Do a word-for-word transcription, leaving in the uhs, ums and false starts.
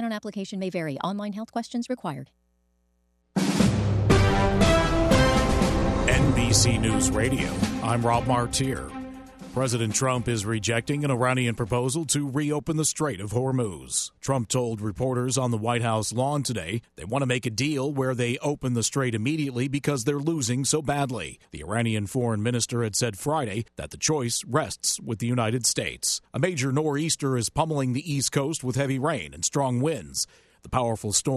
on application may vary. Online health questions required. N B C News Radio, I'm Rob Martier. President Trump is rejecting an Iranian proposal to reopen the Strait of Hormuz. Trump told reporters on the White House lawn today they want to make a deal where they open the strait immediately because they're losing so badly. The Iranian foreign minister had said Friday that the choice rests with the United States. A major nor'easter is pummeling the East Coast with heavy rain and strong winds. The powerful storm